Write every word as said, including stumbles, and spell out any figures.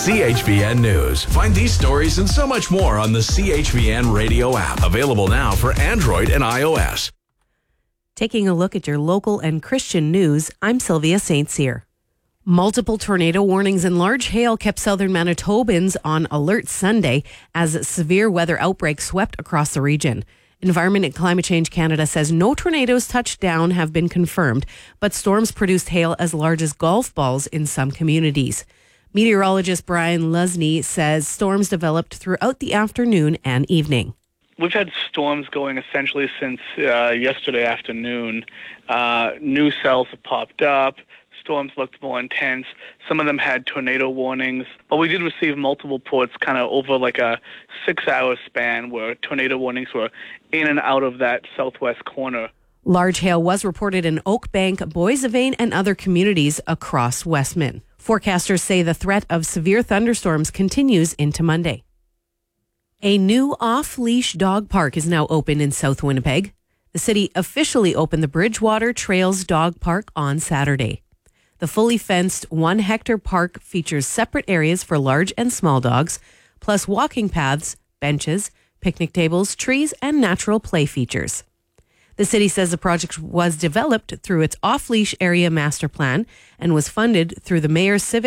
C H V N News. Find these stories and so much more on the C H V N radio app. Available now for Android and iOS. Taking a look at your local and Christian news, I'm Sylvia Saint Cyr. Multiple tornado warnings and large hail kept southern Manitobans on alert Sunday as severe weather outbreaks swept across the region. Environment and Climate Change Canada says no tornadoes touched down have been confirmed, but storms produced hail as large as golf balls in some communities. Meteorologist Brian Lusney says storms developed throughout the afternoon and evening. We've had storms going essentially since uh, yesterday afternoon. Uh, new cells have popped up. Storms looked more intense. Some of them had tornado warnings. But we did receive multiple reports kind of over like a six-hour span where tornado warnings were in and out of that southwest corner. Large hail was reported in Oakbank, Boissevain, and other communities across Westman. Forecasters say the threat of severe thunderstorms continues into Monday. A new off-leash dog park is now open in South Winnipeg. The city officially opened the Bridgewater Trails Dog Park on Saturday. The fully fenced one-hectare park features separate areas for large and small dogs, plus walking paths, benches, picnic tables, trees, and natural play features. The city says the project was developed through its off-leash area master plan and was funded through the Mayor's Civic